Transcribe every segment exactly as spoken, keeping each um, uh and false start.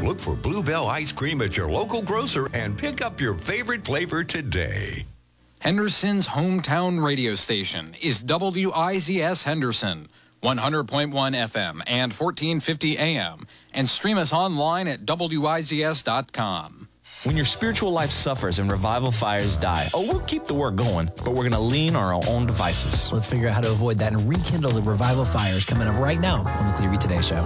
Look for Bluebell ice cream at your local grocer and pick up your favorite flavor today. Henderson's hometown radio station is W I Z S Henderson, one hundred point one F M and fourteen fifty A M, and stream us online at W I Z S dot com. When your spiritual life suffers and revival fires die, oh, we'll keep the work going, but we're going to lean on our own devices. Let's figure out how to avoid that and rekindle the revival fires coming up right now on the Clearview Today Show.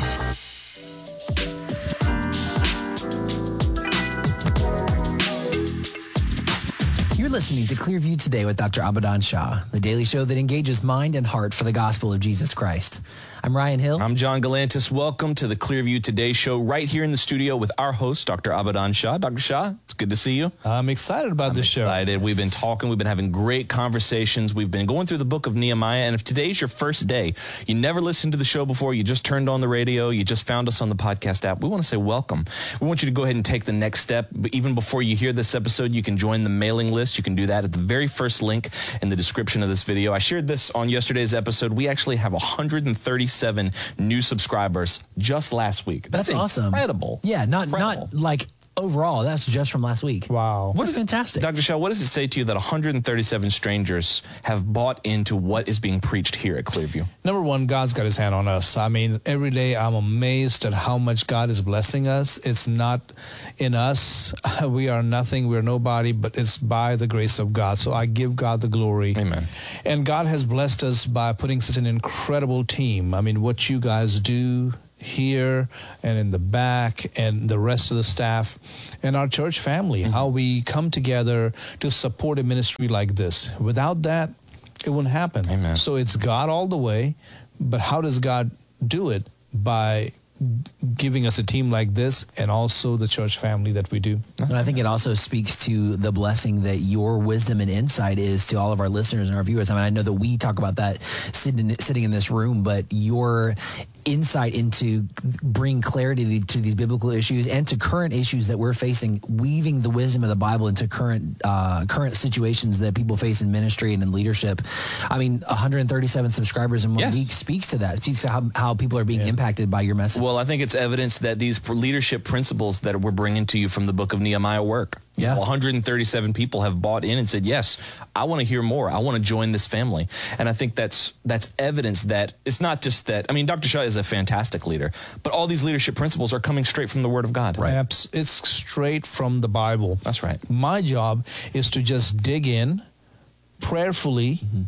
You're listening to Clearview Today with Doctor Abadan Shah, the daily show that engages mind and heart for the gospel of Jesus Christ. I'm Ryan Hill. I'm John Galantis. Welcome to the Clearview Today show right here in the studio with our host, Doctor Abadan Shah. Doctor Shah, it's good to see you. I'm excited about I'm this show. Excited. We've been talking. We've been having great conversations. We've been going through the book of Nehemiah. And if today's your first day, you never listened to the show before, you just turned on the radio, you just found us on the podcast app, we want to say welcome. We want you to go ahead and take the next step. Even before you hear this episode, you can join the mailing list. You can do that at the very first link in the description of this video. I shared this on yesterday's episode. We actually have one hundred thirty-seven new subscribers just last week. That's, That's awesome. Incredible. Yeah, not incredible. not like overall. That's just from last week. Wow. That's fantastic. Doctor Shah, what does it say to you that one hundred thirty-seven strangers have bought into what is being preached here at Clearview? Number one, God's got his hand on us. I mean, every day I'm amazed at how much God is blessing us. It's not in us. We are nothing. We're nobody, but it's by the grace of God. So I give God the glory. Amen. And God has blessed us by putting such an incredible team. I mean, what you guys do here and in the back and the rest of the staff and our church family, mm-hmm. how we come together to support a ministry like this. Without that, it wouldn't happen. Amen. So it's God all the way, but how does God do it? By giving us a team like this and also the church family that we do. And I think it also speaks to the blessing that your wisdom and insight is to all of our listeners and our viewers. I mean, I know that we talk about that sitting, sitting in this room, but your insight into bring clarity to these biblical issues and to current issues that we're facing, weaving the wisdom of the Bible into current uh, current situations that people face in ministry and in leadership. I mean, one hundred thirty-seven subscribers in one yes. week speaks to that, speaks to how, how people are being yeah. impacted by your message. Well, I think it's evidence that these leadership principles that we're bringing to you from the book of Nehemiah work. Yeah. one hundred thirty-seven people have bought in and said, yes, I want to hear more. I want to join this family. And I think that's that's evidence that it's not just that. I mean, Doctor Shah is a fantastic leader, but all these leadership principles are coming straight from the Word of God. Right. It's straight from the Bible. That's right. My job is to just dig in prayerfully, mm-hmm.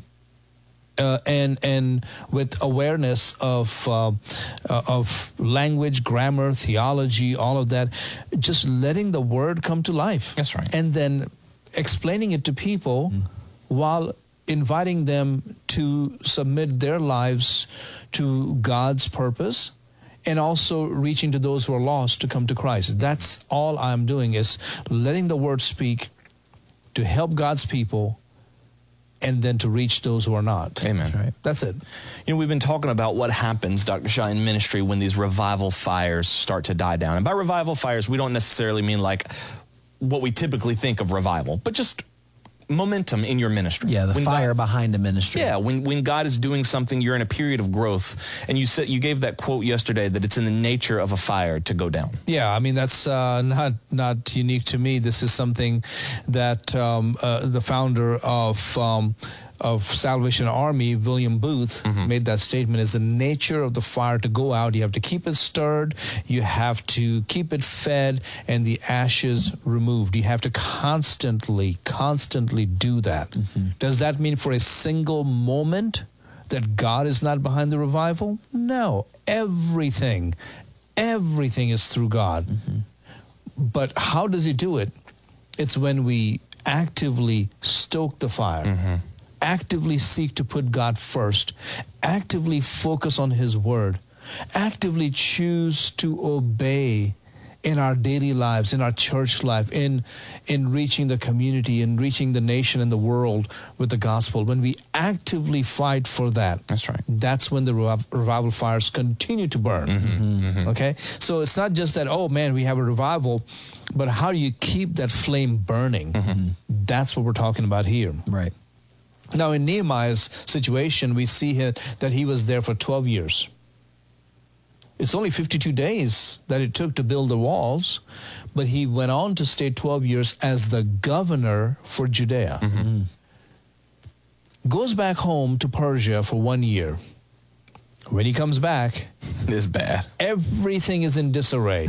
Uh, and and with awareness of uh, uh, of language, grammar, theology, all of that, just letting the word come to life. That's right. And then explaining it to people mm. while inviting them to submit their lives to God's purpose, and also reaching to those who are lost to come to Christ. That's all I'm doing, is letting the word speak to help God's people, and then to reach those who are not. Amen. Right. That's it. You know, we've been talking about what happens, Doctor Shah, in ministry when these revival fires start to die down. And by revival fires, we don't necessarily mean like what we typically think of revival, but just momentum in your ministry. Yeah, the when fire God, behind a ministry. Yeah, when when God is doing something, you're in a period of growth. And you said you gave that quote yesterday that it's in the nature of a fire to go down. Yeah, I mean, that's uh, not not unique to me. This is something that um, uh, the founder of um, of Salvation Army, William Booth, mm-hmm. made that statement. Is the nature of the fire to go out. You have to keep it stirred. You have to keep it fed, and the ashes removed. You have to constantly, constantly do that. Mm-hmm. Does that mean for a single moment that God is not behind the revival? No. Everything, everything is through God. Mm-hmm. But how does he do it? It's when we actively stoke the fire. Mm-hmm. Actively seek to put God first, actively focus on his word, actively choose to obey in our daily lives, in our church life, in in reaching the community, in reaching the nation and the world with the gospel. When we actively fight for that, that's right. That's when the rev- revival fires continue to burn. Mm-hmm, mm-hmm. Okay? So it's not just that, oh man, we have a revival, but how do you keep that flame burning? Mm-hmm. That's what we're talking about here. Right. Now, in Nehemiah's situation, we see here that he was there for twelve years. It's only fifty-two days that it took to build the walls, but he went on to stay twelve years as the governor for Judea. Mm-hmm. Goes back home to Persia for one year. When he comes back, It's bad. everything is in disarray.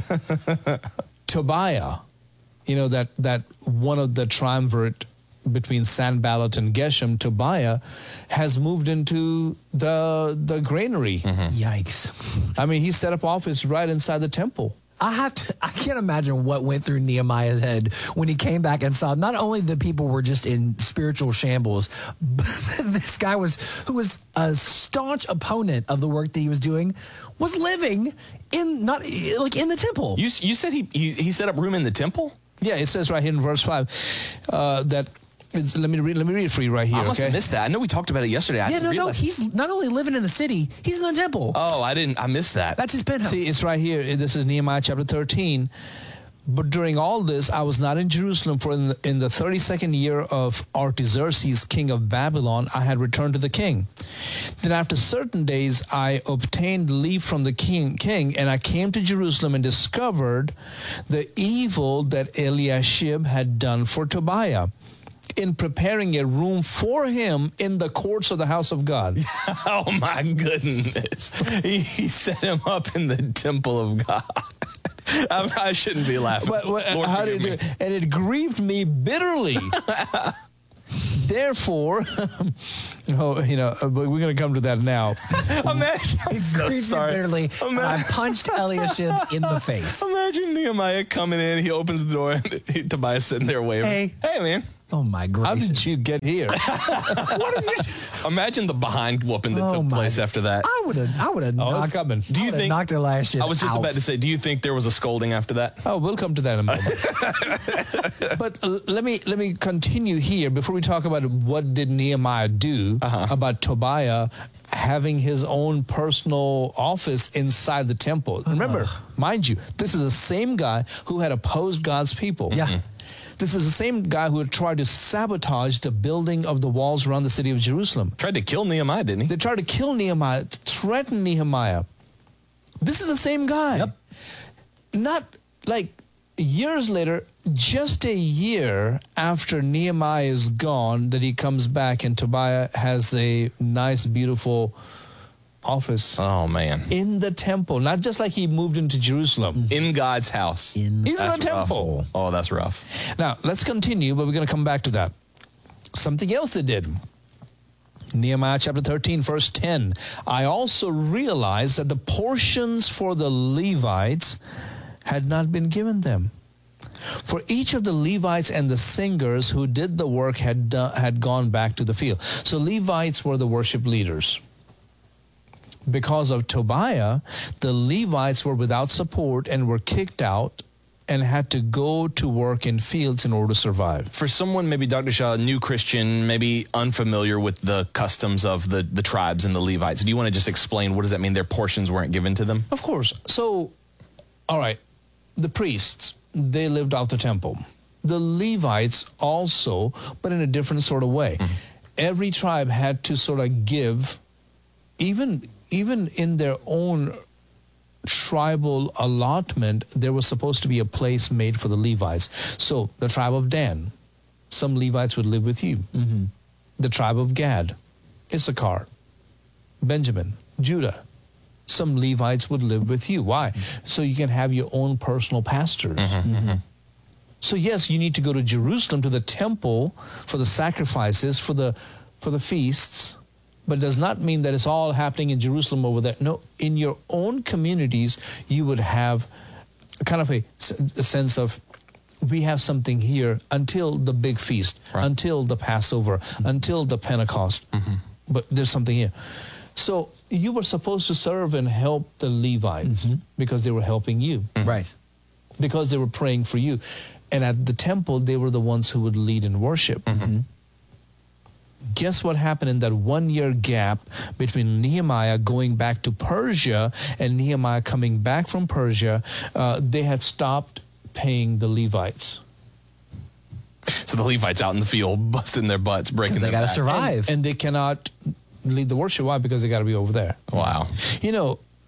Tobiah, you know, that, that one of the triumvirate between Sanballat and Geshem, Tobiah, has moved into the the granary. Yikes. I mean, he set up office right inside the temple. I have to, I can't imagine what went through Nehemiah's head when he came back and saw not only the people were just in spiritual shambles, but this guy was, who was a staunch opponent of the work that he was doing, was living in, not like in the temple. You you said he he, he set up room in the temple? Yeah, it says right here in verse five uh, that, it's, let me read, let me read it for you right here, I must okay? have missed that. I know we talked about it yesterday. I yeah, didn't no, no, realize- he's not only living in the city, he's in the temple. Oh, I didn't. I missed that. That's his penthouse. See, it's right here. This is Nehemiah chapter thirteen. But during all this, I was not in Jerusalem, for in the, in the thirty-second year of Artaxerxes, king of Babylon, I had returned to the king. Then after certain days, I obtained leave from the king, king, and I came to Jerusalem and discovered the evil that Eliashib had done for Tobiah in preparing a room for him in the courts of the house of God. Oh my goodness! He, he set him up in the temple of God. I, I shouldn't be laughing. But, but Lord, how did forgive it me. do? And it grieved me bitterly. Therefore, oh, you know, but we're going to come to that now. Imagine. I'm so Grieved me sorry. bitterly, and I punched Eliashib in the face. Imagine Nehemiah coming in. He opens the door, and he, Tobias sitting there waving. Hey. hey, man. Oh my How gracious! did you get here? What are you? Imagine the behind whooping that Oh, took my- place after that. I would have, I would have Oh, it's knocked. coming. Do you I would've think? knocked Eliashib I was just out. about to say. Do you think there was a scolding after that? Oh, we'll come to that in a moment. But uh, let me let me continue here before we talk about what did Nehemiah do Uh-huh. about Tobiah having his own personal office inside the temple. Remember, mind you, this is the same guy who had opposed God's people. Yeah. This is the same guy who had tried to sabotage the building of the walls around the city of Jerusalem. Tried to kill Nehemiah, didn't he? They tried to kill Nehemiah, threaten Nehemiah. This is the same guy. Yep. Not like years later, just a year after Nehemiah is gone, that he comes back and Tobiah has a nice, beautiful office Oh man. in the temple. Not just like he moved into Jerusalem. In God's house. In He's in the That's rough. temple. Oh, that's rough. Now, let's continue, but we're going to come back to that. Something else they did. Nehemiah chapter thirteen, verse ten. I also realized that the portions for the Levites had not been given them. For each of the Levites and the singers who did the work had, done, had gone back to the field. So Levites were the worship leaders. Because of Tobiah, the Levites were without support and were kicked out and had to go to work in fields in order to survive. For someone, maybe Doctor Shaw, a new Christian, maybe unfamiliar with the customs of the, the tribes and the Levites, do you want to just explain what does that mean their portions weren't given to them? Of course. So, all right, the priests, they lived out the temple. The Levites also, but in a different sort of way. Mm-hmm. Every tribe had to sort of give, even even in their own tribal allotment, there was supposed to be a place made for the Levites. So the tribe of Dan, some Levites would live with you. Mm-hmm. The tribe of Gad, Issachar, Benjamin, Judah, some Levites would live with you. Why? So you can have your own personal pastors. Mm-hmm. Mm-hmm. So yes, you need to go to Jerusalem, to the temple, for the sacrifices, for the for the feasts, but it does not mean that it's all happening in Jerusalem over there. No, in your own communities, you would have kind of a, a sense of, we have something here until the big feast, right, until the Passover, mm-hmm, until the Pentecost. Mm-hmm. But there's something here. So you were supposed to serve and help the Levites, mm-hmm, because they were helping you. Mm-hmm. Right. Because they were praying for you. And at the temple, they were the ones who would lead in worship. Mm-hmm. Guess what happened in that one-year gap between Nehemiah going back to Persia and Nehemiah coming back from Persia? Uh, they had stopped paying the Levites. So the Levites out in the field, busting their butts, breaking They their got to back. survive. And, and they cannot lead the worship. Why? Because they got to be over there. Wow. You know,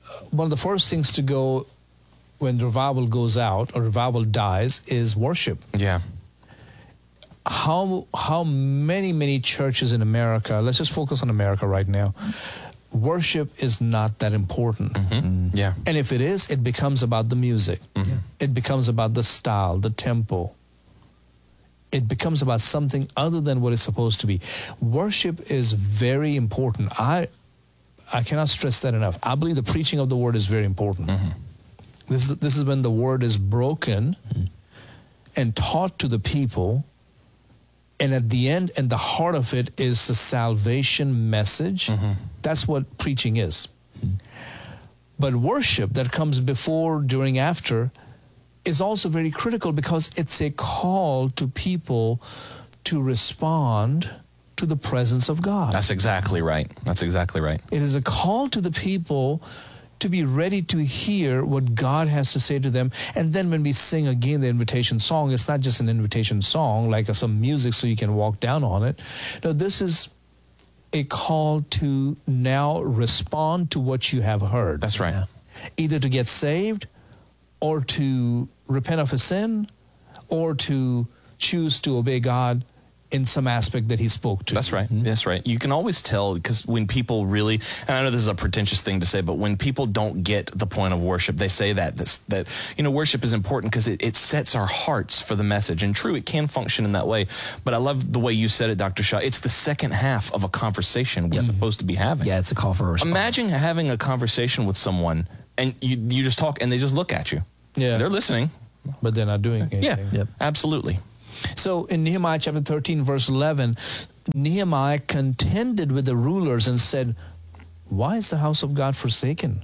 one of the first things to go when revival goes out or revival dies is worship. Yeah. How how many, many churches in America, let's just focus on America right now, worship is not that important. Mm-hmm. Yeah. And if it is, it becomes about the music. Mm-hmm. It becomes about the style, the tempo. It becomes about something other than what it's supposed to be. Worship is very important. I I cannot stress that enough. I believe the preaching of the word is very important. Mm-hmm. This is, this is when the word is broken mm-hmm. and taught to the people. And at the end and the heart of it is the salvation message. Mm-hmm. That's what preaching is. Mm-hmm. But worship that comes before, during, after is also very critical because it's a call to people to respond to the presence of God. That's exactly right. That's exactly right. It is a call to the people to be ready to hear what God has to say to them. And then when we sing again the invitation song, it's not just an invitation song like some music so you can walk down on it. No, this is a call to now respond to what you have heard. That's right. Yeah. Either to get saved or to repent of a sin or to choose to obey God in some aspect that he spoke to. That's right. Mm-hmm. That's right. You can always tell because when people really, and I know this is a pretentious thing to say, but when people don't get the point of worship, they say that this, that, you know, worship is important because it, it sets our hearts for the message. And true, it can function in that way. But I love the way you said it, Doctor Shaw. It's the second half of a conversation we're yep. supposed to be having. Yeah, it's a call for a response. Imagine having a conversation with someone and you, you just talk and they just look at you. Yeah. They're listening. But they're not doing anything. Yeah, yep. absolutely. So in Nehemiah chapter thirteen, verse eleven, Nehemiah contended with the rulers and said, why is the house of God forsaken?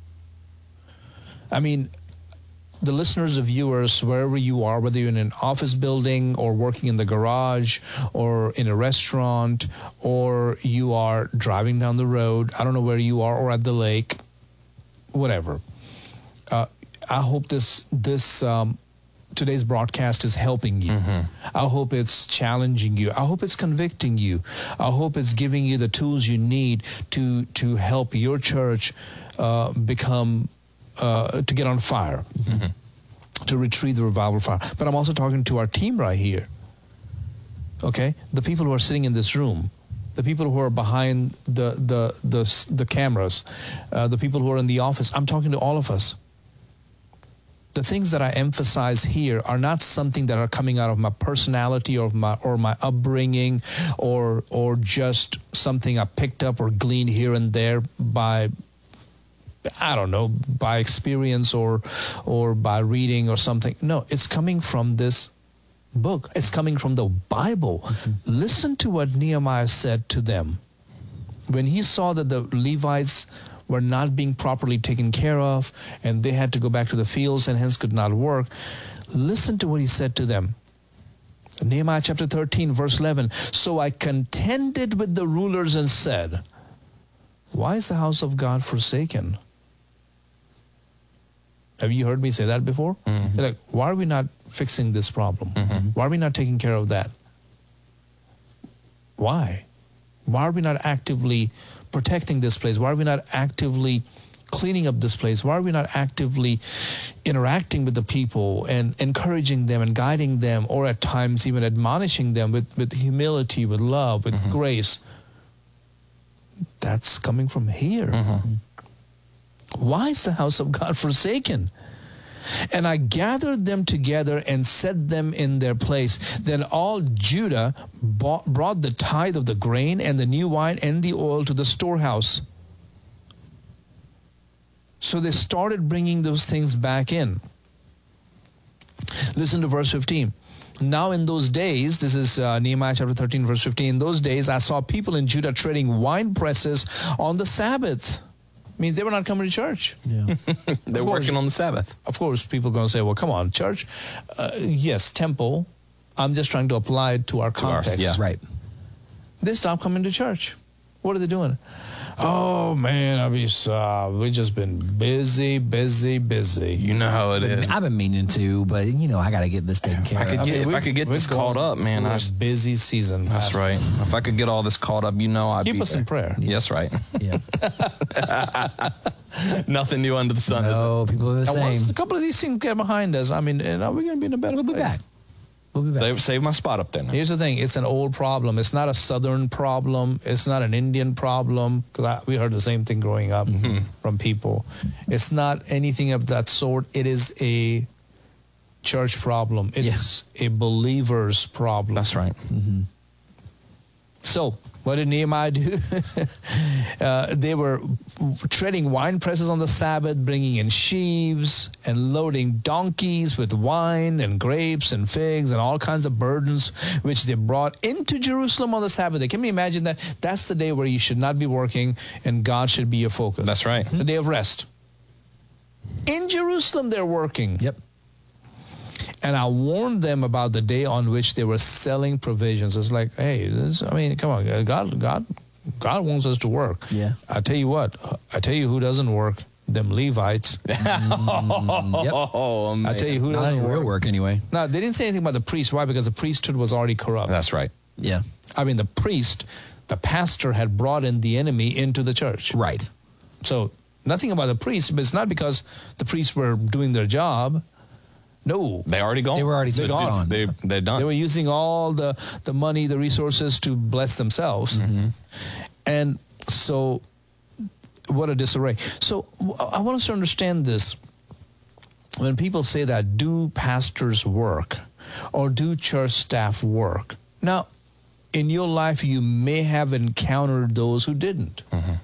I mean, the listeners, the viewers, wherever you are, whether you're in an office building or working in the garage or in a restaurant or you are driving down the road, I don't know where you are, or at the lake, whatever. Uh, I hope this this um, today's broadcast is helping you. Mm-hmm. I hope it's challenging you. I hope it's convicting you. I hope it's giving you the tools you need to to help your church uh, become uh, to get on fire, mm-hmm. to retrieve the revival fire. But I'm also talking to our team right here. Okay, the people who are sitting in this room, the people who are behind the the the, the cameras, uh, the people who are in the office. I'm talking to all of us. The things that I emphasize here are not something that are coming out of my personality or my or my upbringing or or just something I picked up or gleaned here and there by, I don't know, by experience or or by reading or something. No, it's coming from this book. It's coming from the Bible. Mm-hmm. Listen to what Nehemiah said to them. When he saw that the Levites were not being properly taken care of, and they had to go back to the fields and hence could not work. Listen to what he said to them. Nehemiah chapter thirteen, verse eleven. So I contended with the rulers and said, why is the house of God forsaken? Have you heard me say that before? Mm-hmm. You're like, why are we not fixing this problem? Mm-hmm. Why are we not taking care of that? Why? Why are we not actively protecting this place? Why are we not actively cleaning up this place? Why are we not actively interacting with the people and encouraging them and guiding them, or at times even admonishing them with, with humility, with love, with mm-hmm. grace? That's coming from here. Mm-hmm. Why is the house of God forsaken? And I gathered them together and set them in their place. Then all Judah bought, brought the tithe of the grain and the new wine and the oil to the storehouse. So they started bringing those things back in. Listen to verse fifteen. Now in those days, this is uh, Nehemiah chapter thirteen, verse fifteen. In those days, I saw people in Judah treading wine presses on the Sabbath. Means they were not coming to church. Yeah. They're course, working on the Sabbath. Of course, people are going to say, well, come on, church. Uh, yes, temple. I'm just trying to apply it to our to context. Ours, yeah. Right. They stopped coming to church. What are they doing? Oh, man, I mean, uh, we've just been busy, busy, busy. You know how it is. I've been meaning to, but, you know, I got to get this taken care I could of. get, I mean, if I could get this caught up, man. I, I, busy season. that's right. If I could get all this caught up, you know I'd Keep be us there. in prayer. Yes, right. Yeah. Nothing new under the sun. No, is people are the And once same. a couple of these things get behind us, I mean, you know, we're going to be in a better We'll be place. back. We'll be it? back. Save, save my spot up there now. Here's the thing. It's an old problem. It's not a Southern problem. It's not an Indian problem. Because we heard the same thing growing up Mm-hmm. from people. It's not anything of that sort. It is a church problem. It Yeah. is a believer's problem. That's right. So, what did Nehemiah do? uh, they were treading wine presses on the Sabbath, bringing in sheaves and loading donkeys with wine and grapes and figs and all kinds of burdens, which they brought into Jerusalem on the Sabbath day. Can you imagine that? That's the day where you should not be working and God should be your focus. That's right. The day of rest. In Jerusalem, they're working. Yep. And I warned them about the day on which they were selling provisions. It's like, hey, this, I mean, come on, God, God, God wants us to work. Yeah. I tell you what, I tell you who doesn't work, them Levites. Mm, yep. Oh, man. I tell you who Not doesn't any work. real work anyway. No, they didn't say anything about the priest. Why? Because the priesthood was already corrupt. That's right. Yeah. I mean, the priest, the pastor had brought in the enemy into the church. Right. So nothing about the priest, but it's not because the priests were doing their job. No. They already gone. They were already They- gone. They, they're done. They were using all the, the money, the resources to bless themselves. And so, what a disarray. So, w- I want us to understand this. When people say that, do pastors work or do church staff work? Now, in your life, you may have encountered those who didn't.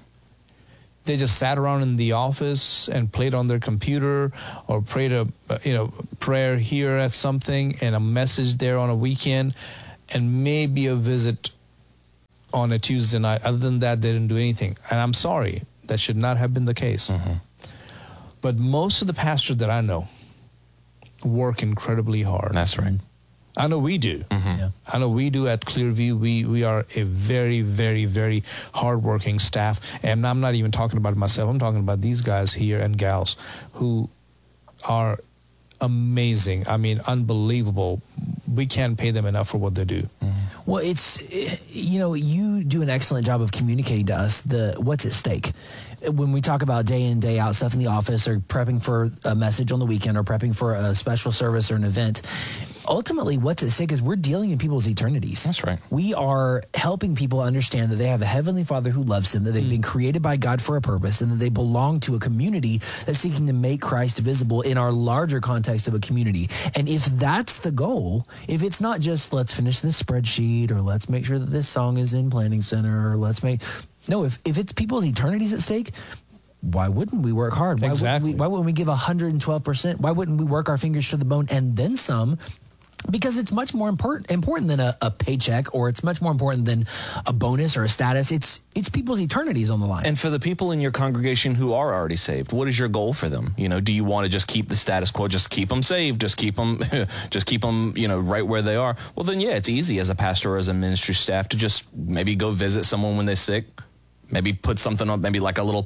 They just sat around in the office and played on their computer or prayed a uh, you know prayer here at something and a message there on a weekend and maybe a visit on a Tuesday night. Other than that, they didn't do anything. And I'm sorry, that should not have been the case. But most of the pastors that I know work incredibly hard. That's right. I know we do. Yeah. I know we do at Clearview. We we are a very, very, very hardworking staff. And I'm not even talking about myself. I'm talking about these guys here and gals who are amazing. I mean, unbelievable. We can't pay them enough for what they do. Well, it's, eh, you know, you do an excellent job of communicating to us the what's at stake. When we talk about day in, day out stuff in the office or prepping for a message on the weekend or prepping for a special service or an event, ultimately what's at stake is we're dealing in people's eternities. That's right. We are helping people understand that they have a heavenly Father who loves them, that they've been created by God for a purpose, and that they belong to a community that's seeking to make Christ visible in our larger context of a community. And if that's the goal, if it's not just let's finish this spreadsheet or let's make sure that this song is in Planning Center or let's make... No, if, if it's people's eternities at stake, why wouldn't we work hard? Why Exactly. Wouldn't we, why wouldn't we give one hundred twelve percent? Why wouldn't we work our fingers to the bone and then some? Because it's much more important important than a, a paycheck, or it's much more important than a bonus or a status. It's it's people's eternities on the line. And for the people in your congregation who are already saved, what is your goal for them? You know, do you want to just keep the status quo, just keep them saved, just keep them, just keep them, you know, right where they are? Well, then, yeah, it's easy as a pastor or as a ministry staff to just maybe go visit someone when they're sick, maybe put something on, maybe like a little,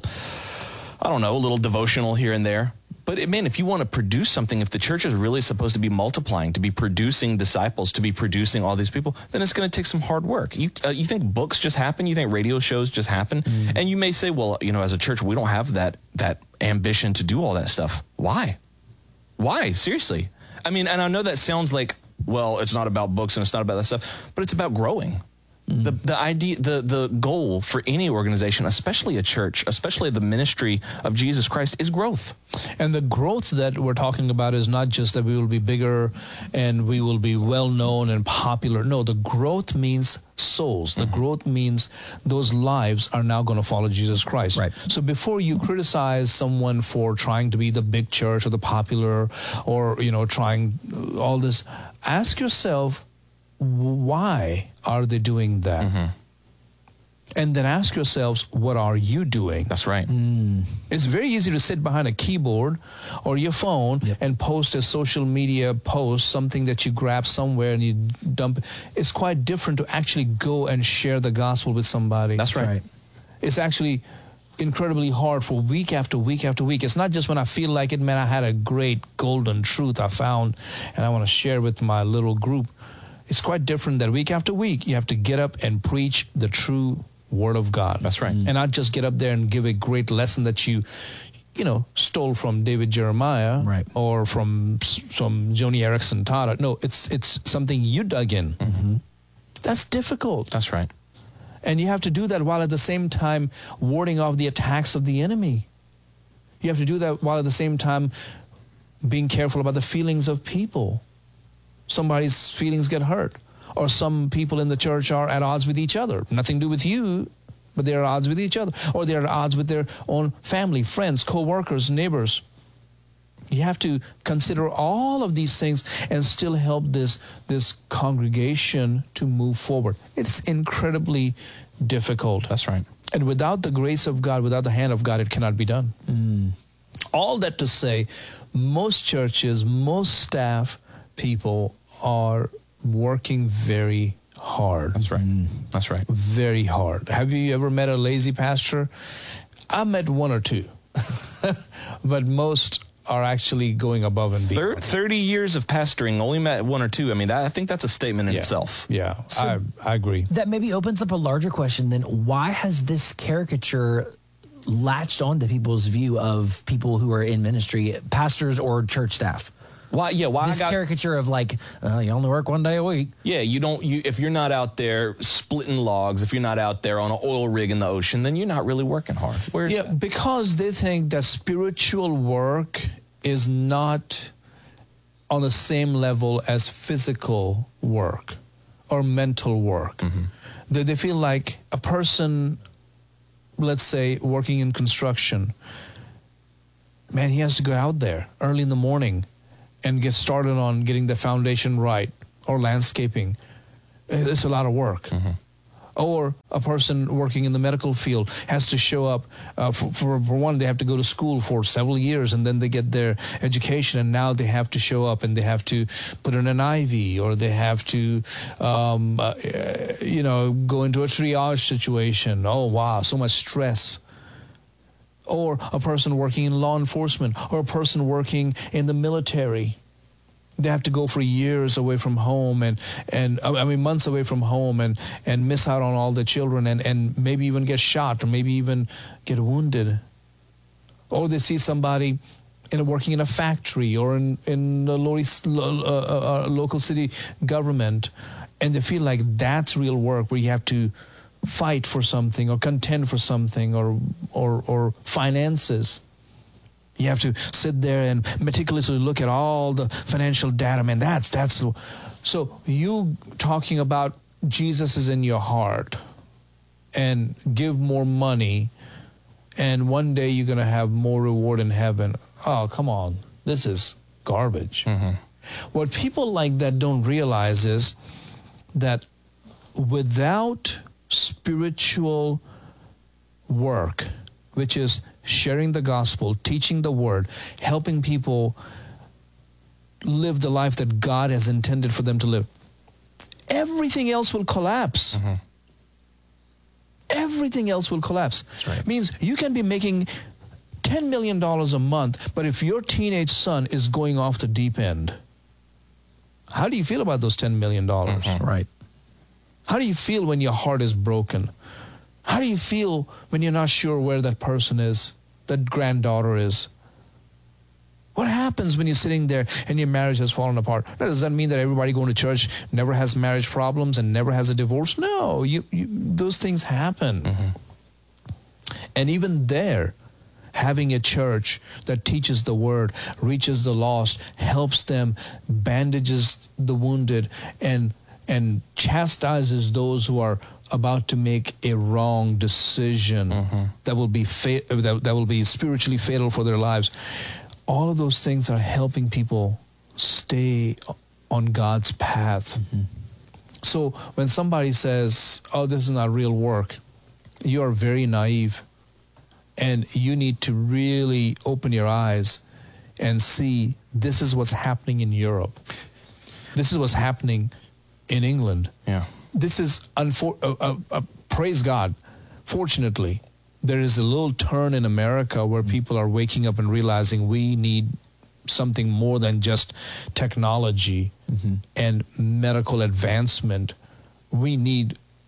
I don't know, a little devotional here and there. But, man, if you want to produce something, if the church is really supposed to be multiplying, to be producing disciples, to be producing all these people, then it's going to take some hard work. You uh, you think books just happen? You think radio shows just happen? Mm. And you may say, well, you know, as a church, we don't have that that ambition to do all that stuff. Why? Why? Seriously. I mean, and I know that sounds like, well, it's not about books and it's not about that stuff, but it's about growing. The the idea the the goal for any organization, especially a church, especially the ministry of Jesus Christ, is growth. And the growth that we're talking about is not just that we will be bigger and we will be well known and popular. No, the growth means souls. The mm-hmm. growth means those lives are now going to follow Jesus Christ. Right. So before you criticize someone for trying to be the big church or the popular or, you know, trying all this, ask yourself, why are they doing that? Mm-hmm. And then ask yourselves, what are you doing? That's right. Mm. It's very easy to sit behind a keyboard or your phone yep. and post a social media post, something that you grab somewhere and you dump. It's quite different to actually go and share the gospel with somebody. That's right. right. It's actually incredibly hard for week after week after week. It's not just when I feel like it, man, I had a great golden truth I found and I want to share with my little group. It's quite different that week after week, you have to get up and preach the true Word of God. That's right. And not just get up there and give a great lesson that you you know, stole from David Jeremiah right. or from from Joni Eareckson Tada. No, it's it's something you dug in. Mm-hmm. That's difficult. That's right. And you have to do that while at the same time warding off the attacks of the enemy. You have to do that while at the same time being careful about the feelings of people. Somebody's feelings get hurt. Or some people in the church are at odds with each other. Nothing to do with you, but they're at odds with each other. Or they're at odds with their own family, friends, co-workers, neighbors. You have to consider all of these things and still help this, this congregation to move forward. It's incredibly difficult. That's right. And without the grace of God, without the hand of God, it cannot be done. Mm. All that to say, most churches, most staff people are working very hard. That's right. Mm. That's right. Very hard. Have you ever met a lazy pastor? I met one or two. But most are actually going above and beyond. thirty years of pastoring, only met one or two. I mean, that, I think that's a statement in yeah. itself. Yeah, So I, I agree. That maybe opens up a larger question then. Why has this caricature latched onto people's view of people who are in ministry, pastors or church staff? Why? Yeah. Why? This I got, caricature of like, uh, you only work one day a week. Yeah. You don't. You if you're not out there splitting logs, if you're not out there on an oil rig in the ocean, then you're not really working hard. Where's yeah, that? because they think that spiritual work is not on the same level as physical work or mental work. Mm-hmm. They, they feel like a person, let's say, working in construction, man, he has to go out there early in the morning and get started on getting the foundation right, or landscaping. It's a lot of work. Mm-hmm. Or a person working in the medical field has to show up. Uh, for, for, for one, they have to go to school for several years, and then they get their education, and now they have to show up, and they have to put in an I V, or they have to, um, uh, you know, go into a triage situation. Oh, wow, so much stress. Or a person working in law enforcement, or a person working in the military. They have to go for years away from home and, and I mean, months away from home and, and miss out on all the children and, and maybe even get shot or maybe even get wounded. Or they see somebody in, working in a factory or in, in the local, uh, uh, local city government, and they feel like that's real work, where you have to fight for something or contend for something or or, or finances. You have to sit there and meticulously look at all the financial data. Man, that's that's so you talking about Jesus is in your heart and give more money, and one day you're going to have more reward in heaven. Oh, come on. This is garbage. Mm-hmm. What people like that don't realize is that without spiritual work, which is sharing the gospel, teaching the word, helping people live the life that God has intended for them to live, everything else will collapse. Mm-hmm. Everything else will collapse. That's right. Means you can be making ten million dollars a month, but if your teenage son is going off the deep end, how do you feel about those ten million dollars? Mm-hmm. Right. How do you feel when your heart is broken? How do you feel when you're not sure where that person is, that granddaughter is? What happens when you're sitting there and your marriage has fallen apart? Does that mean that everybody going to church never has marriage problems and never has a divorce? No, you, you, those things happen. Mm-hmm. And even there, having a church that teaches the word, reaches the lost, helps them, bandages the wounded, and and chastises those who are about to make a wrong decision mm-hmm. that will be fa- that, that will be spiritually fatal for their lives. All of those things are helping people stay on God's path. Mm-hmm. So when somebody says, "Oh, this is not real work," you are very naive, and you need to really open your eyes and see this is what's happening in Europe. This is what's happening in England. Yeah. This is, unfor- uh, uh, uh, praise God, fortunately, there is a little turn in America where people are waking up and realizing we need something more than just technology mm-hmm. and medical advancement. We need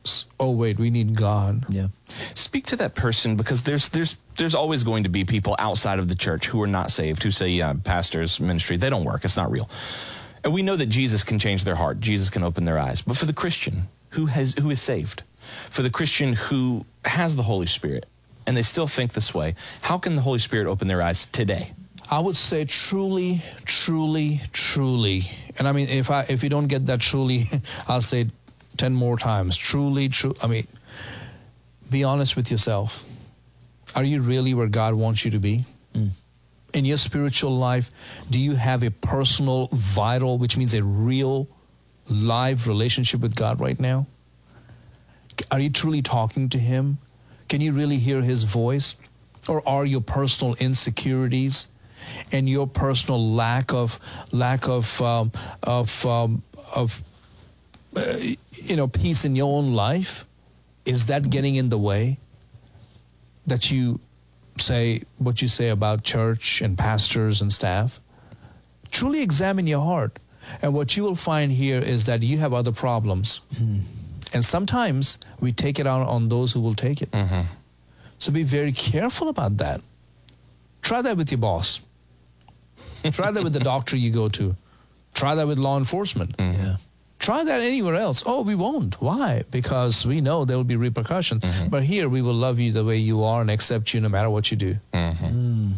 oh wait, we need God. Yeah. Speak to that person, because there's there's there's always going to be people outside of the church who are not saved, who say, yeah, pastor's ministry, they don't work. It's not real. And we know that Jesus can change their heart. Jesus can open their eyes. But for the Christian who has who is saved, for the Christian who has the Holy Spirit, and they still think this way, how can the Holy Spirit open their eyes today? I would say truly, truly, truly. And I mean, if I if you don't get that truly, I'll say it ten more times. Truly, true. I mean, be honest with yourself. Are you really where God wants you to be? Mm. In your spiritual life, do you have a personal, vital, which means a real, live relationship with God right now? Are you truly talking to Him? Can you really hear His voice? Or are your personal insecurities and your personal lack of lack of um, of um, of uh, you know peace in your own life, is that getting in the way that you say what you say about church and pastors and staff? Truly examine your heart. And what you will find here is that you have other problems. Mm. And sometimes we take it out on those who will take it. Mm-hmm. So be very careful about that. Try that with your boss. Try that with the doctor you go to. Try that with law enforcement. Mm-hmm. Yeah. Try that anywhere else. Oh, we won't. Why? Because we know there will be repercussions. Mm-hmm. But here we will love you the way you are and accept you no matter what you do. Mm-hmm. Mm.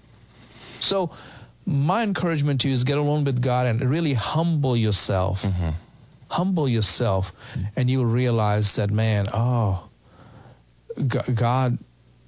So my encouragement to you is get alone with God and really humble yourself. Mm-hmm. Humble yourself, mm-hmm. and you will realize that, man, oh, God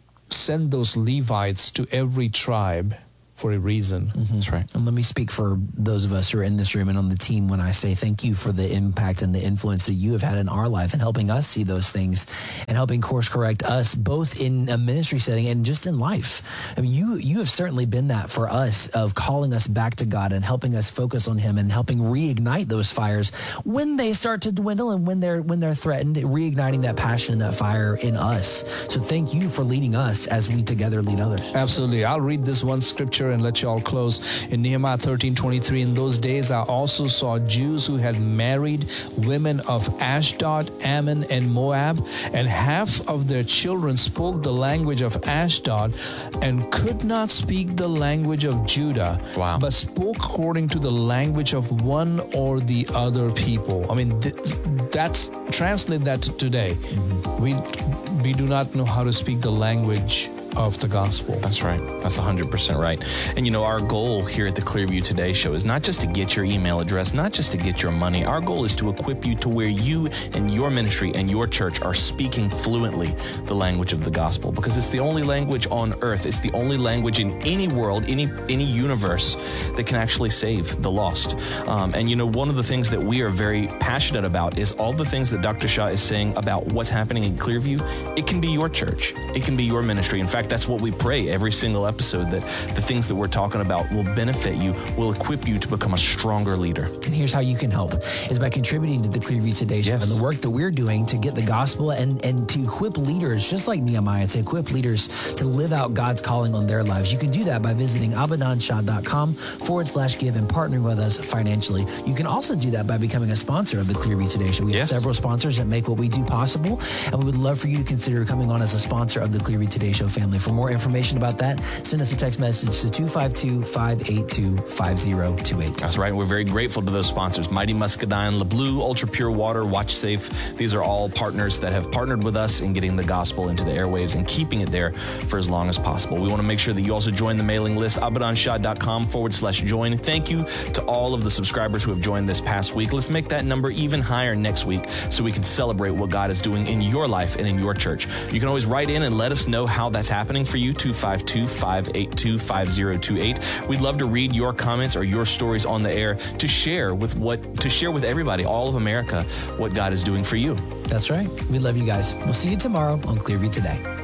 sent those Levites to every tribe for a reason. Mm-hmm. That's right. And let me speak for those of us who are in this room and on the team when I say thank you for the impact and the influence that you have had in our life and helping us see those things and helping course correct us both in a ministry setting and just in life. I mean, you you have certainly been that for us, of calling us back to God and helping us focus on Him and helping reignite those fires when they start to dwindle and when they're when they're threatened, reigniting that passion and that fire in us. So thank you for leading us as we together lead others. Absolutely. I'll read this one scripture and let you all close. In Nehemiah thirteen twenty-three, in those days I also saw Jews who had married women of Ashdod, Ammon, and Moab, and half of their children spoke the language of Ashdod and could not speak the language of Judah, wow. but spoke according to the language of one or the other people. I mean, th- that's, translate that to today. Mm-hmm. We, we do not know how to speak the language of the gospel. That's right. That's one hundred percent right. And you know, our goal here at the Clearview Today Show is not just to get your email address, not just to get your money. Our goal is to equip you to where you and your ministry and your church are speaking fluently the language of the gospel, because it's the only language on earth. It's the only language in any world, any any universe that can actually save the lost. Um, and you know, one of the things that we are very passionate about is all the things that Doctor Shah is saying about what's happening in Clearview. It can be your church. It can be your ministry. In fact, that's what we pray every single episode, that the things that we're talking about will benefit you, will equip you to become a stronger leader. And here's how you can help, is by contributing to the Clearview Today Show, yes, and the work that we're doing to get the gospel and, and to equip leaders, just like Nehemiah, to equip leaders to live out God's calling on their lives. You can do that by visiting abadanshah.com forward slash give and partnering with us financially. You can also do that by becoming a sponsor of the Clearview Today Show. We yes. have several sponsors that make what we do possible, and we would love for you to consider coming on as a sponsor of the Clearview Today Show family. For more information about that, send us a text message to two five two, five eight two, five zero two eight. That's right. We're very grateful to those sponsors. Mighty Muscadine, LeBlue, Ultra Pure Water, Watch Safe. These are all partners that have partnered with us in getting the gospel into the airwaves and keeping it there for as long as possible. We want to make sure that you also join the mailing list, abadanshah.com forward slash join. Thank you to all of the subscribers who have joined this past week. Let's make that number even higher next week so we can celebrate what God is doing in your life and in your church. You can always write in and let us know how that's happening for you, two five two, five eight two, five zero two eight. We'd love to read your comments or your stories on the air to share with what to share with everybody, all of America, what God is doing for you. That's right. We love you guys. We'll see you tomorrow on Clearview Today.